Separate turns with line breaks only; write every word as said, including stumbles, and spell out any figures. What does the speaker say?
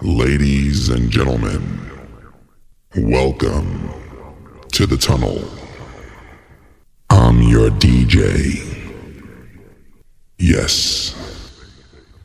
Ladies and gentlemen, welcome to the tunnel. I'm your D J. Yes.